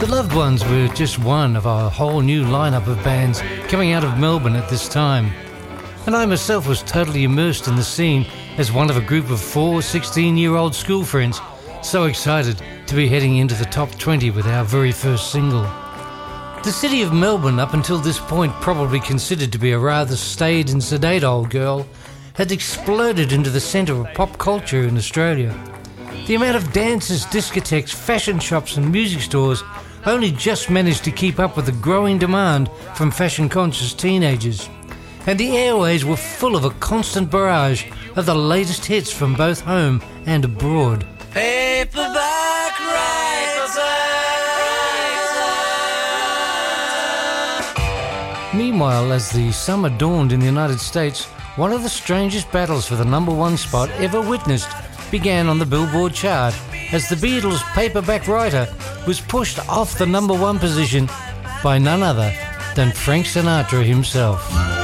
The Loved Ones were just one of a whole new lineup of bands coming out of Melbourne at this time. And I myself was totally immersed in the scene as one of a group of 4 16-year-old school friends, so excited to be heading into the top 20 with our very first single. The city of Melbourne, up until this point probably considered to be a rather staid and sedate old girl, had exploded into the centre of pop culture in Australia. The amount of dances, discotheques, fashion shops and music stores only just managed to keep up with the growing demand from fashion-conscious teenagers. And the airways were full of a constant barrage of the latest hits from both home and abroad. Paperback writer. Meanwhile, as the summer dawned in the United States, one of the strangest battles for the number one spot ever witnessed began on the Billboard chart as the Beatles' Paperback Writer was pushed off the number one position by none other than Frank Sinatra himself.